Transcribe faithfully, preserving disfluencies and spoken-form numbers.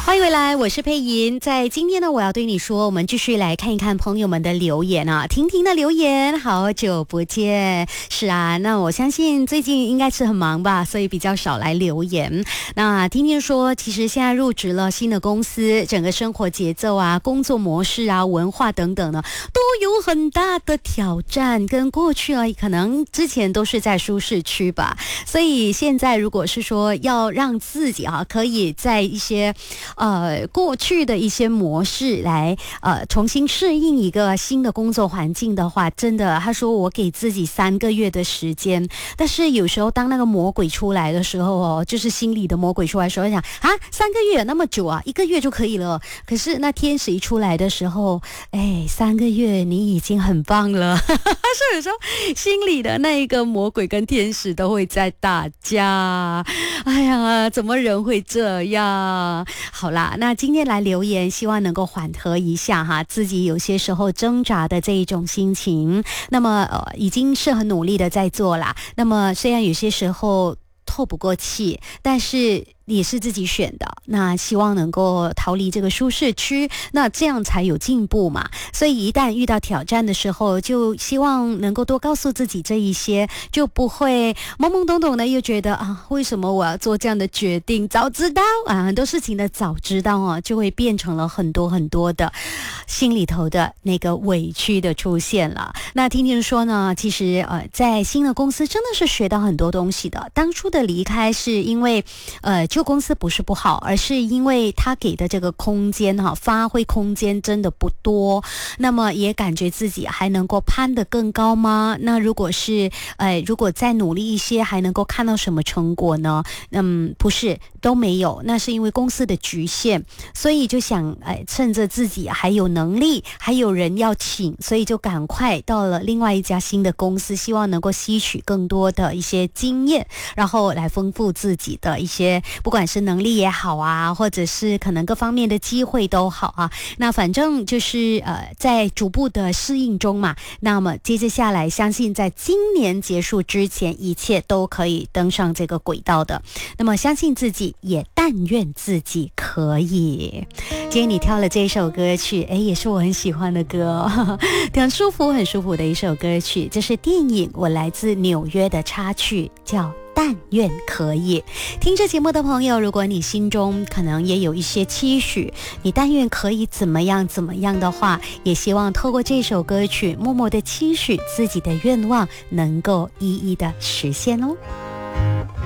欢迎回来，我是佩莹。在今天呢，我要对你说，我们继续来看一看朋友们的留言啊。婷婷的留言，好久不见。是啊，那我相信最近应该是很忙吧，所以比较少来留言。那婷婷说，其实现在入职了新的公司，整个生活节奏啊、工作模式啊、文化等等呢，都有很大的挑战。跟过去啊，可能之前都是在舒适区吧，所以现在如果是说要让自己啊，可以在一些呃，过去的一些模式来呃重新适应一个新的工作环境的话，真的，他说我给自己三个月的时间，但是有时候当那个魔鬼出来的时候哦，就是心里的魔鬼出来的时候，想啊，三个月那么久啊，一个月就可以了。可是那天使一出来的时候，哎，三个月你已经很棒了。所以有时候心里的那一个魔鬼跟天使都会在打架。哎呀，怎么人会这样？好啦，那今天来留言，希望能够缓和一下哈，自己有些时候挣扎的这一种心情。那么呃，已经是很努力的在做啦。那么虽然有些时候透不过气，但是也是自己选的，那希望能够逃离这个舒适区，那这样才有进步嘛。所以一旦遇到挑战的时候，就希望能够多告诉自己这一些，就不会懵懵懂懂的又觉得啊，为什么我要做这样的决定？早知道啊，很多事情的早知道啊，就会变成了很多很多的心里头的那个委屈的出现了。那听听说呢，其实呃，在新的公司真的是学到很多东西的。当初的离开是因为呃。旧公司不是不好，而是因为他给的这个空间哈，发挥空间真的不多。那么也感觉自己还能够攀得更高吗？那如果是呃，如果再努力一些，还能够看到什么成果呢？嗯，不是，都没有。那是因为公司的局限，所以就想哎，趁着自己还有能力，还有人要请，所以就赶快到了另外一家新的公司，希望能够吸取更多的一些经验，然后来丰富自己的一些。不管是能力也好啊，或者是可能各方面的机会都好啊，那反正就是呃，在逐步的适应中嘛。那么接着下来，相信在今年结束之前，一切都可以登上这个轨道的。那么相信自己，也但愿自己可以。今天你挑了这首歌曲，哎，也是我很喜欢的歌，很舒服很舒服的一首歌曲。这是电影《我来自纽约》的插曲，叫但愿可以。听着节目的朋友，如果你心中可能也有一些期许，你但愿可以怎么样怎么样的话，也希望透过这首歌曲默默的期许自己的愿望能够一一的实现哦。